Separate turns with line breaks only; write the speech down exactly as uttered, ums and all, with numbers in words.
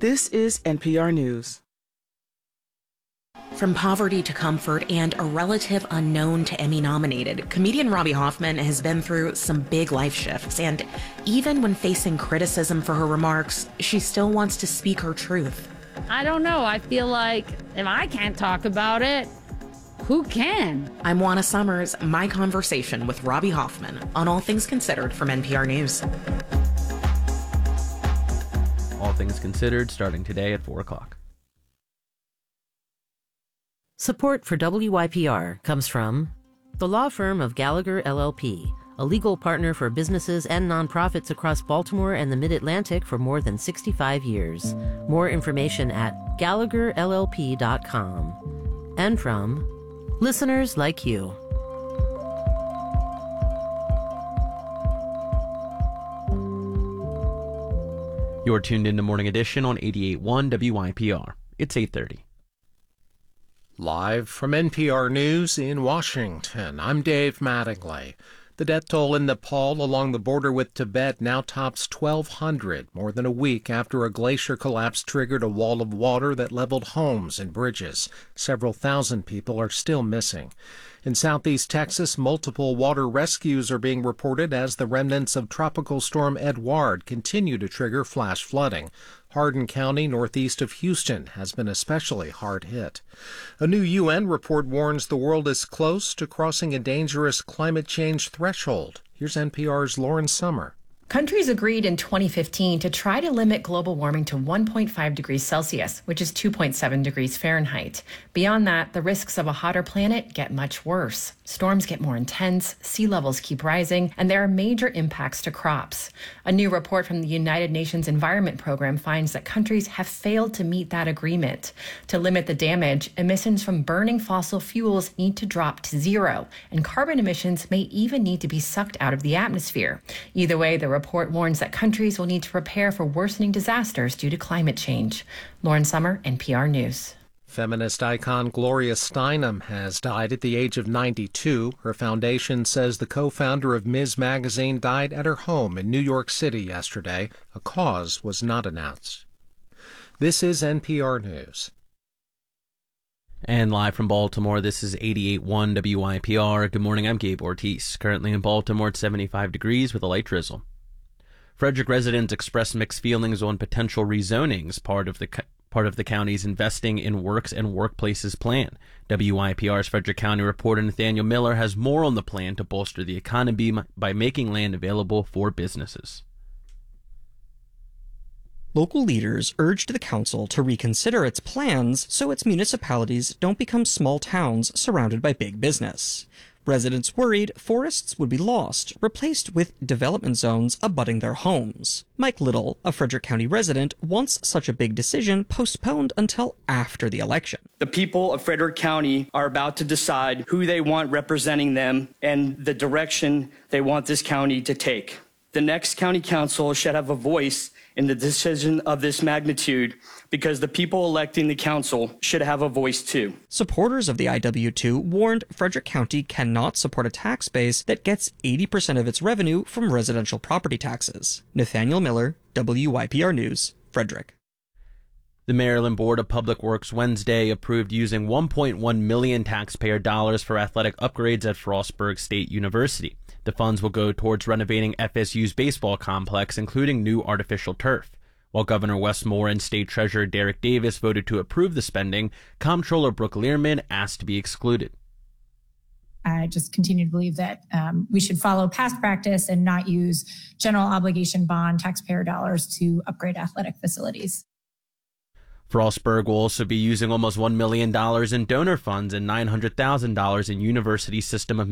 This is N P R News.
From poverty to comfort and a relative unknown to Emmy-nominated, comedian Robbie Hoffman has been through some big life shifts, and even when facing criticism for her remarks, she still wants to speak her truth.
I don't know. I feel like if I can't talk about it, who can?
I'm Juana Summers, my conversation with Robbie Hoffman on All Things Considered from N P R News.
All Things Considered, starting today at four o'clock.
Support for W Y P R comes from the law firm of Gallagher L L P, a legal partner for businesses and nonprofits across Baltimore and the Mid-Atlantic for more than sixty-five years. More information at gallagher l l p dot com. And from listeners like you.
You're tuned into Morning Edition on eighty-eight point one W Y P R. It's eight thirty.
Live from N P R News in Washington, I'm Dave Mattingly. The death toll in Nepal along the border with Tibet now tops twelve hundred, more than a week after a glacier collapse triggered a wall of water that leveled homes and bridges. Several thousand people are still missing. In southeast Texas, multiple water rescues are being reported as the remnants of Tropical Storm Edouard continue to trigger flash flooding. Hardin County, northeast of Houston, has been especially hard hit. A new U N report warns the world is close to crossing a dangerous climate change threshold. Here's N P R's Lauren Sommer.
Countries agreed in twenty fifteen to try to limit global warming to one point five degrees Celsius, which is two point seven degrees Fahrenheit. Beyond that, the risks of a hotter planet get much worse. Storms get more intense, sea levels keep rising, and there are major impacts to crops. A new report from the United Nations Environment Program finds that countries have failed to meet that agreement. To limit the damage, emissions from burning fossil fuels need to drop to zero, and carbon emissions may even need to be sucked out of the atmosphere. Either way, the report warns that countries will need to prepare for worsening disasters due to climate change. Lauren Sommer, N P R News.
Feminist icon Gloria Steinem has died at the age of ninety-two. Her foundation says the co-founder of Ms. Magazine died at her home in New York City yesterday. A cause was not announced. This is N P R News.
And live from Baltimore, this is eighty-eight point one W Y P R. Good morning, I'm Gabe Ortiz. Currently in Baltimore, it's seventy-five degrees with a light drizzle. Frederick residents expressed mixed feelings on potential rezonings, part of the part of the county's Investing in Works and Workplaces plan. W Y P R's Frederick County reporter Nathaniel Miller has more on the plan to bolster the economy by making land available for businesses.
Local leaders urged the council to reconsider its plans so its municipalities don't become small towns surrounded by big business. Residents worried forests would be lost, replaced with development zones abutting their homes. Mike Little, a Frederick County resident, wants such a big decision postponed until after the election.
The people of Frederick County are about to decide who they want representing them and the direction they want this county to take. The next county council should have a voice in the decision of this magnitude because the people electing the council should have a voice too.
Supporters of the I W two warned Frederick County cannot support a tax base that gets eighty percent of its revenue from residential property taxes. Nathaniel Miller, W Y P R News, Frederick.
The Maryland Board of Public Works Wednesday approved using one point one million dollars taxpayer dollars for athletic upgrades at Frostburg State University. The funds will go towards renovating F S U's baseball complex, including new artificial turf. While Governor Wes Moore and State Treasurer Derek Davis voted to approve the spending, Comptroller Brooke Learman asked to be excluded.
I just continue to believe that um, we should follow past practice and not use general obligation bond taxpayer dollars to upgrade athletic facilities.
Frostburg will also be using almost one million dollars in donor funds and nine hundred thousand dollars in University System of